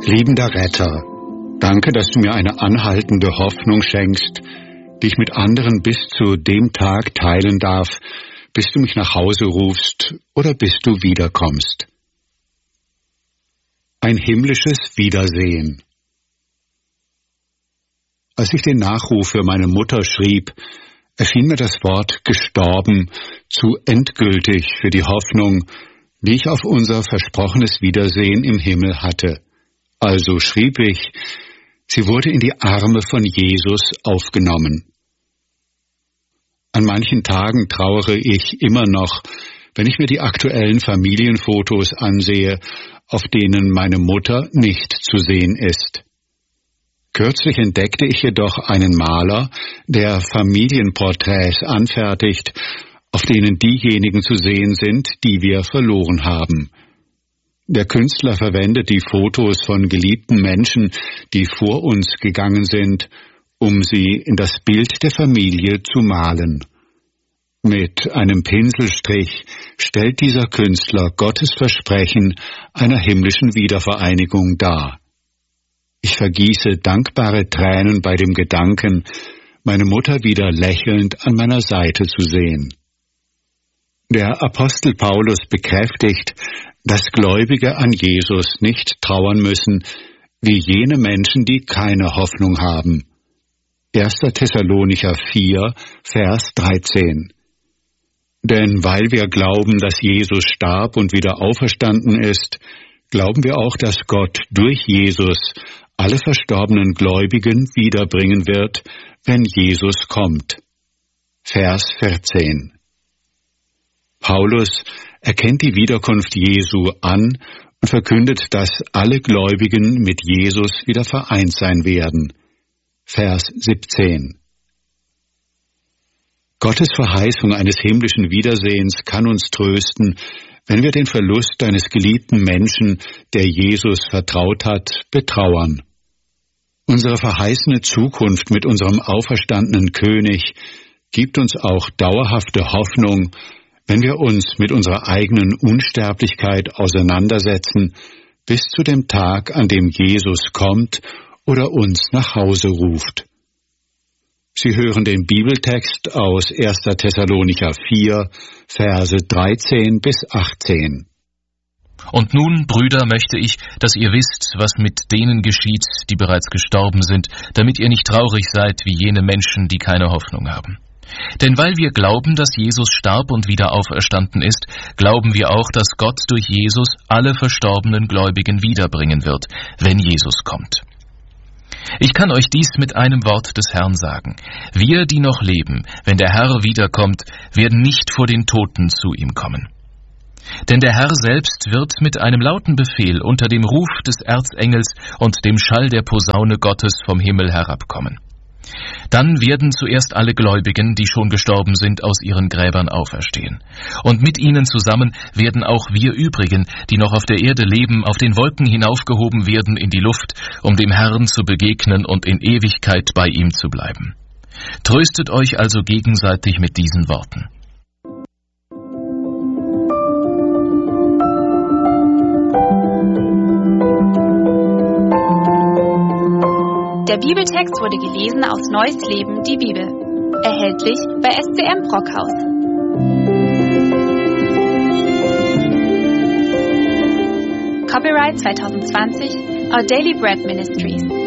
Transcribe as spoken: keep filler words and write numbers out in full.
Liebender Retter, danke, dass du mir eine anhaltende Hoffnung schenkst, die ich mit anderen bis zu dem Tag teilen darf, bis du mich nach Hause rufst oder bis du wiederkommst. Ein himmlisches Wiedersehen. Als ich den Nachruf für meine Mutter schrieb, erschien mir das Wort gestorben zu endgültig für die Hoffnung, die ich auf unser versprochenes Wiedersehen im Himmel hatte. Also schrieb ich, sie wurde in die Arme von Jesus aufgenommen. An manchen Tagen trauere ich immer noch, wenn ich mir die aktuellen Familienfotos ansehe, auf denen meine Mutter nicht zu sehen ist. Kürzlich entdeckte ich jedoch einen Maler, der Familienporträts anfertigt, auf denen diejenigen zu sehen sind, die wir verloren haben. Der Künstler verwendet die Fotos von geliebten Menschen, die vor uns gegangen sind, um sie in das Bild der Familie zu malen. Mit einem Pinselstrich stellt dieser Künstler Gottes Versprechen einer himmlischen Wiedervereinigung dar. Ich vergieße dankbare Tränen bei dem Gedanken, meine Mutter wieder lächelnd an meiner Seite zu sehen. Der Apostel Paulus bekräftigt, dass Gläubige an Jesus nicht trauern müssen, wie jene Menschen, die keine Hoffnung haben. erster Thessalonicher vier, Vers dreizehn. Denn weil wir glauben, dass Jesus starb und wieder auferstanden ist, glauben wir auch, dass Gott durch Jesus alle verstorbenen Gläubigen wiederbringen wird, wenn Jesus kommt. Vers vierzehn. Paulus erkennt die Wiederkunft Jesu an und verkündet, dass alle Gläubigen mit Jesus wieder vereint sein werden. Vers siebzehn. Gottes Verheißung eines himmlischen Wiedersehens kann uns trösten, wenn wir den Verlust eines geliebten Menschen, der Jesus vertraut hat, betrauern. Unsere verheißene Zukunft mit unserem auferstandenen König gibt uns auch dauerhafte Hoffnung, wenn wir uns mit unserer eigenen Unsterblichkeit auseinandersetzen, bis zu dem Tag, an dem Jesus kommt oder uns nach Hause ruft. Sie hören den Bibeltext aus erster Thessalonicher vier, Verse dreizehn bis achtzehn. Und nun, Brüder, möchte ich, dass ihr wisst, was mit denen geschieht, die bereits gestorben sind, damit ihr nicht traurig seid wie jene Menschen, die keine Hoffnung haben. Denn weil wir glauben, dass Jesus starb und wieder auferstanden ist, glauben wir auch, dass Gott durch Jesus alle verstorbenen Gläubigen wiederbringen wird, wenn Jesus kommt. Ich kann euch dies mit einem Wort des Herrn sagen. Wir, die noch leben, wenn der Herr wiederkommt, werden nicht vor den Toten zu ihm kommen. Denn der Herr selbst wird mit einem lauten Befehl unter dem Ruf des Erzengels und dem Schall der Posaune Gottes vom Himmel herabkommen. Dann werden zuerst alle Gläubigen, die schon gestorben sind, aus ihren Gräbern auferstehen. Und mit ihnen zusammen werden auch wir übrigen, die noch auf der Erde leben, auf den Wolken hinaufgehoben werden in die Luft, um dem Herrn zu begegnen und in Ewigkeit bei ihm zu bleiben. Tröstet euch also gegenseitig mit diesen Worten. Der Bibeltext wurde gelesen aus Neues Leben, die Bibel. Erhältlich bei S C M Brockhaus. Copyright zwanzig zwanzig, Our Daily Bread Ministries.